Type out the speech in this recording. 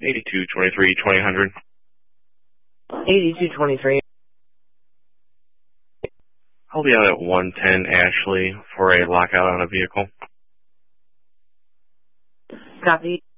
8223 2000. 8223. I'll be out at 110 Ashley for a lockout on a vehicle. Copy.